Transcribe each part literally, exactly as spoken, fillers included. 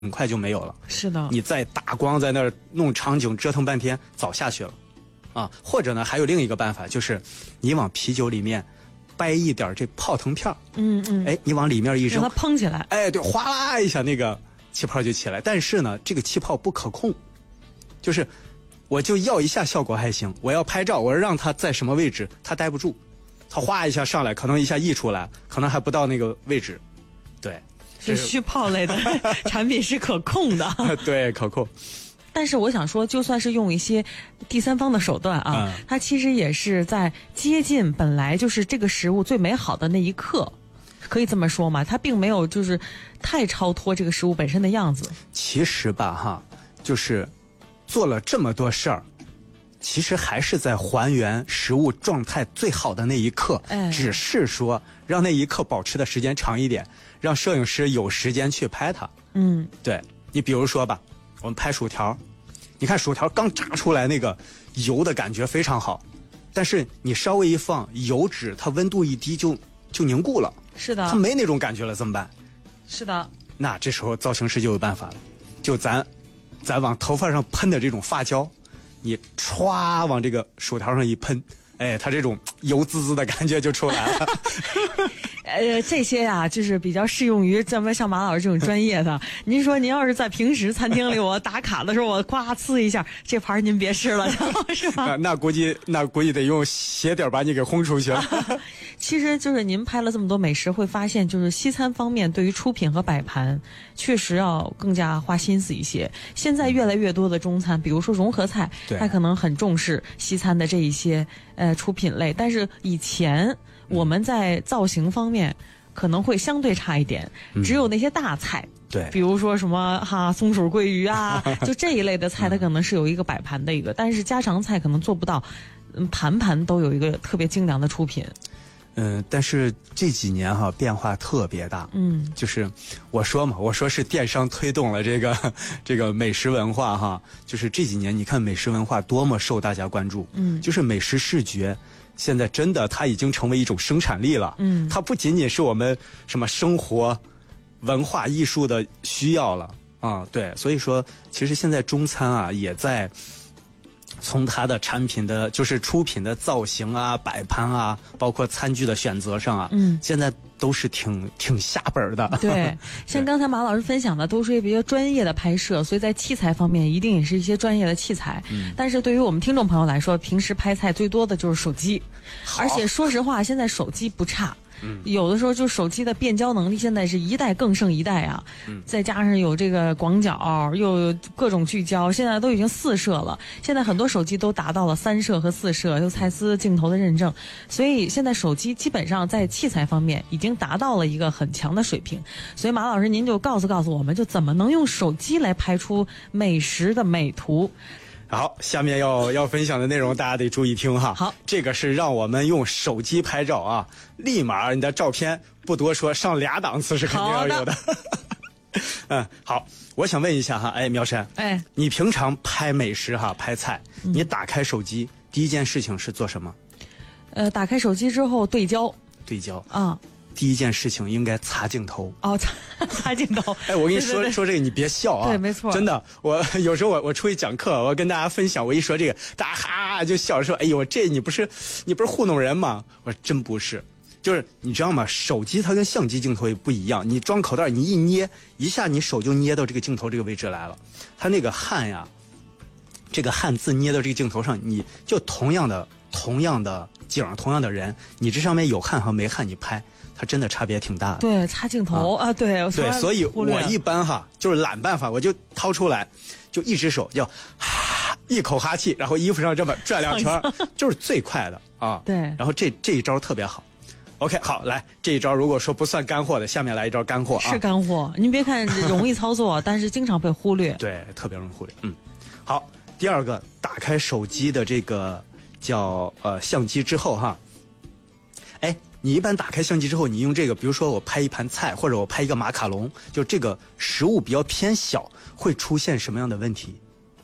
很快就没有了。 是的， 你再打光在那儿弄场景折腾半天，早下去了，啊，或者呢还有另一个办法，就是你往啤酒里面掰一点这泡腾片， 嗯嗯， 哎，你往里面一扔， 让它蓬起来， 哎，对，哗啦一下那个气泡就起来。但是呢，这个气泡不可控，就是我就要一下效果还行，我要拍照，我让它在什么位置，它待不住，它哗一下上来，可能一下溢出来，可能还不到那个位置，对。 是虚泡类的产品是可控的， 对，可控。 但是我想说，就算是用一些第三方的手段啊，嗯、它其实也是在接近本来就是这个食物最美好的那一刻，可以这么说吗？它并没有就是太超脱这个食物本身的样子。 其实吧，哈，就是做了这么多事儿，其实还是在还原食物状态最好的那一刻，哎、只是说让那一刻保持的时间长一点。让摄影师有时间去拍它。 嗯， 对，你比如说吧，我们拍薯条，你看薯条刚炸出来那个油的感觉非常好，但是你稍微一放油脂，它温度一低就就凝固了。 是的， 它没那种感觉了，怎么办？ 是的， 那这时候造型师就有办法了，就咱咱往头发上喷的这种发胶，你歘往这个薯条上一喷，哎，它这种油滋滋的感觉就出来了。 呃，这些呀、啊，就是比较适用于咱们像马老师这种专业的。您说您要是在平时餐厅里我打卡的时候，我呱呲一下，这盘您别吃了，是吧？ 那, 那估计那估计得用鞋底把你给轰出去了。 其实就是您拍了这么多美食，会发现就是西餐方面对于出品和摆盘，确实要更加花心思一些。现在越来越多的中餐，比如说融合菜，它可能很重视西餐的这一些呃出品类，但是以前我们在造型方面可能会相对差一点，嗯、只有那些大菜， 对， 比如说什么哈松鼠桂鱼啊，就这一类的菜，它可能是有一个摆盘的一个，但是家常菜可能做不到，嗯，盘盘都有一个特别精良的出品。 嗯，但是这几年哈变化特别大， 嗯， 就是我说嘛，我说是电商推动了这个这个美食文化哈，就是这几年你看美食文化多么受大家关注， 嗯， 就是美食视觉。现在真的，它已经成为一种生产力了。 嗯， 它不仅仅是我们什么生活、文化艺术的需要了啊。对，所以说，其实现在中餐啊，也在从它的产品的，就是出品的造型啊、摆盘啊，包括餐具的选择上啊， 嗯， 现在都是挺挺下本的。 对，像刚才马老师分享的，都是一些比较专业的拍摄，所以在器材方面一定也是一些专业的器材。 嗯， 但是对于我们听众朋友来说，平时拍菜最多的就是手机，而且说实话，现在手机不差。 嗯， 有的时候就手机的变焦能力现在是一代更胜一代啊， 嗯， 再加上有这个广角，又有各种聚焦，现在都已经四摄了。现在很多手机都达到了三摄和四摄，有蔡司镜头的认证，所以现在手机基本上在器材方面已经达到了一个很强的水平。所以马老师，您就告诉告诉我们，就怎么能用手机来拍出美食的美图。 好，下面要要分享的内容大家得注意听哈。 好， 这个是让我们用手机拍照啊，立马你的照片不多说，上俩档次是肯定要有的。嗯，好，我想问一下哈，哎，苗山， 哎， 你平常拍美食哈，拍菜，嗯、你打开手机第一件事情是做什么？ 呃，打开手机之后对焦。 对焦啊。 第一件事情应该擦镜头哦，擦擦镜头。 哎，我跟你说对对对说这个，你别笑啊。 对，没错。 真的，我有时候我我出去讲课，我跟大家分享，我一说这个，大家哈就笑说：“哎呦，这你不是你不是糊弄人吗？”我说真不是，就是你知道吗？手机它跟相机镜头也不一样，你装口袋你一捏一下，你手就捏到这个镜头这个位置来了。它那个汗呀，这个汗字捏到这个镜头上，你就同样的同样的景，同样的人，你这上面有汗和没汗，你拍。它真的差别挺大的。 对，擦镜头 啊, 啊，对对，所以我一般哈就是懒办法，我就掏出来，就一只手就哈一口哈气，然后衣服上这么转两圈，就是最快的啊。 对， 然后这这一招特别好。OK， 好，来这一招如果说不算干货的，下面来一招干货啊。 是干货，您别看容易操作，但是经常被忽略。 对，特别容易忽略。嗯，好，第二个，打开手机的这个叫呃相机之后哈，哎。你一般打开相机之后，你用这个，比如说我拍一盘菜，或者我拍一个马卡龙，就这个食物比较偏小，会出现什么样的问题？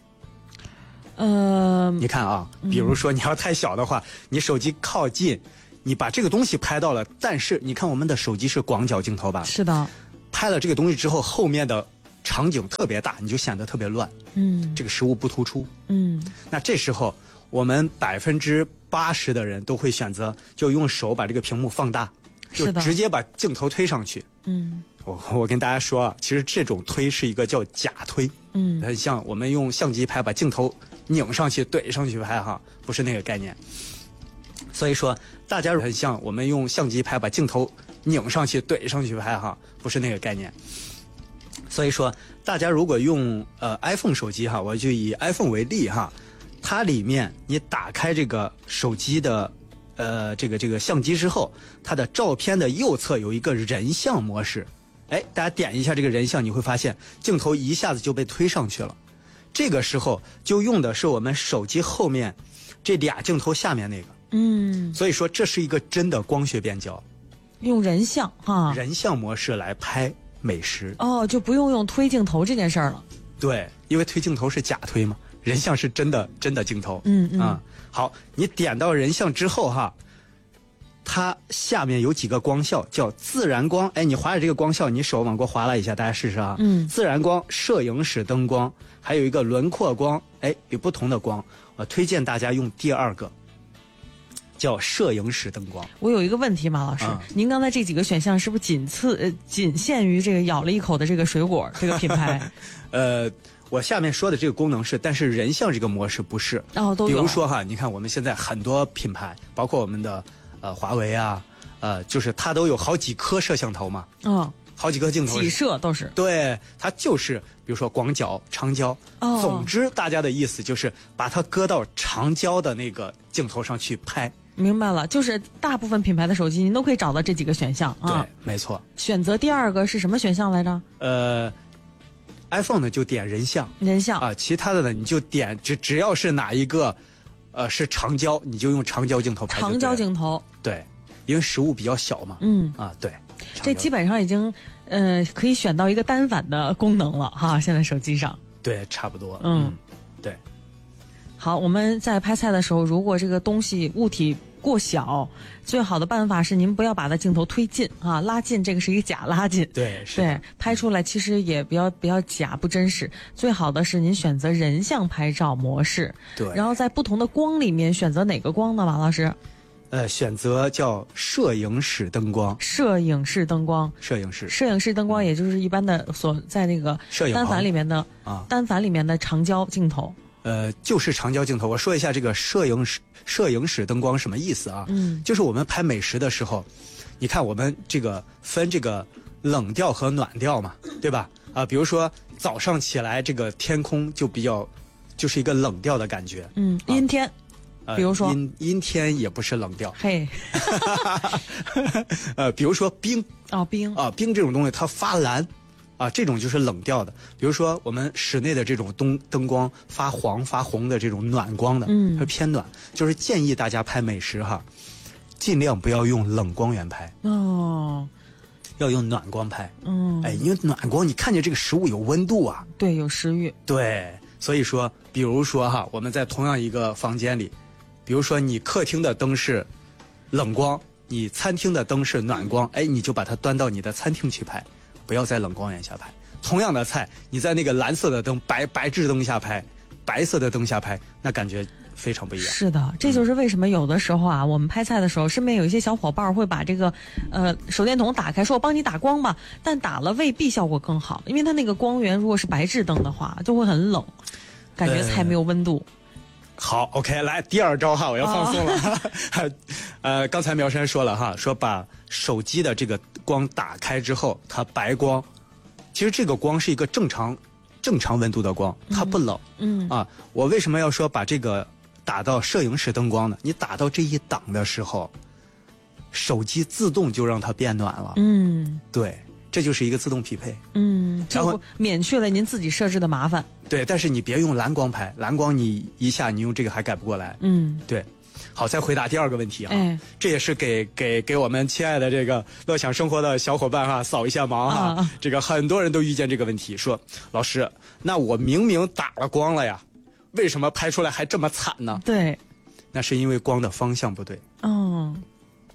呃， 你看啊，比如说你要太小的话，嗯、你手机靠近，你把这个东西拍到了，但是你看我们的手机是广角镜头吧？ 是的。 拍了这个东西之后，后面的场景特别大，你就显得特别乱， 嗯， 这个实物不突出， 嗯， 那这时候我们百分之八十的人都会选择就用手把这个屏幕放大，就直接把镜头推上去。 嗯， 我我跟大家说啊，其实这种推是一个叫假推， 嗯， 很像我们用相机拍，把镜头拧上去怼上去拍哈，不是那个概念。所以说，大家很像我们用相机拍，把镜头拧上去怼上去拍哈，不是那个概念。所以说，大家如果用呃 iPhone 手机哈，我就以 iPhone 为例哈，它里面你打开这个手机的呃这个这个相机之后，它的照片的右侧有一个人像模式，哎，大家点一下这个人像，你会发现镜头一下子就被推上去了。这个时候就用的是我们手机后面这俩镜头下面那个， 嗯， 所以说这是一个真的光学变焦， 用人像哈， 人像模式来拍美食。 哦，就不用用推镜头这件事儿了。 对，因为推镜头是假推嘛，人像是真的真的镜头。 嗯嗯、 啊，好，你点到人像之后哈，它下面有几个光效叫自然光，哎，你划着这个光效，你手往过划拉一下，大家试试啊。 嗯， 自然光、摄影室灯光，还有一个轮廓光，哎，有不同的光，我推荐大家用第二个。叫摄影室灯光。 我有一个问题，马老师，嗯、您刚才这几个选项是不是仅次呃仅限于这个咬了一口的这个水果这个品牌？ 呃，我下面说的这个功能是，但是人像这个模式不是。 哦，都有。 比如说哈，你看我们现在很多品牌，包括我们的呃华为啊，呃，就是它都有好几颗摄像头嘛。嗯、哦。好几个镜头， 几摄都是。 对，它就是比如说广角、长焦。哦。总之，大家的意思就是把它搁到长焦的那个镜头上去拍。 明白了，就是大部分品牌的手机您都可以找到这几个选项啊。 对，没错。 选择第二个是什么选项来着？ 呃 ，iPhone 呢就点人像， 人像啊，其他的呢你就点只只要是哪一个，呃，是长焦，你就用长焦镜头拍。 长焦镜头。 对，因为实物比较小嘛。 嗯。 啊，对。 这基本上已经，呃，可以选到一个单反的功能了哈。现在手机上。 对，差不多。 嗯， 对。 好，我们在拍菜的时候，如果这个东西物体过小，最好的办法是您不要把它镜头推进啊，拉近，这个是一个假拉近。 对，是。 对，拍出来其实也比较比较假，不真实。最好的是您选择人像拍照模式。 对。 然后在不同的光里面选择哪个光呢，马老师？ 呃，选择叫摄影室灯光。 摄影室灯光。 摄影室。 摄影室灯光，也就是一般的所在那个单反里面的啊，单反里面的长焦镜头。 呃，就是长焦镜头。我说一下这个摄影室摄影室灯光什么意思啊？嗯，就是我们拍美食的时候，你看我们这个分这个冷调和暖调嘛，对吧？啊，比如说早上起来这个天空就比较，就是一个冷调的感觉。 嗯，阴天。 呃、 比如说阴阴天也不是冷调。 嘿。 呃，比如说冰。 哦，冰啊，冰这种东西它发蓝。啊，这种就是冷调的，比如说我们室内的这种灯灯光发黄发红的这种暖光的，嗯，它偏暖，就是建议大家拍美食哈，尽量不要用冷光源拍哦， 要用暖光拍， 嗯， 哎，因为暖光你看见这个食物有温度啊， 对，有食欲， 对，所以说，比如说哈，我们在同样一个房间里，比如说你客厅的灯是冷光，你餐厅的灯是暖光，哎，你就把它端到你的餐厅去拍。不要在冷光源下拍。同样的菜，你在那个蓝色的灯、白白炽灯下拍，白色的灯下拍，那感觉非常不一样。 是的，这就是为什么有的时候啊，嗯、我们拍菜的时候，身边有一些小伙伴会把这个呃手电筒打开，说我帮你打光吧，但打了未必效果更好，因为它那个光源如果是白炽灯的话，就会很冷，感觉菜没有温度。呃好 ，OK， 来第二招哈，我要放松了。哦、呃，刚才苗山说了哈，说把手机的这个光打开之后，它白光，其实这个光是一个正常正常温度的光，它不冷。 嗯, 嗯啊，我为什么要说把这个打到摄影室灯光呢？你打到这一档的时候，手机自动就让它变暖了。 嗯， 对。这就是一个自动匹配， 嗯，然后免去了您自己设置的麻烦。 对，但是你别用蓝光拍，蓝光你一下你用这个还改不过来。 嗯， 对。好，再回答第二个问题啊， 哎、 这也是给给给我们亲爱的这个乐享生活的小伙伴哈扫一下盲哈。啊、这个很多人都遇见这个问题，说老师，那我明明打了光了呀，为什么拍出来还这么惨呢？ 对， 那是因为光的方向不对。 嗯。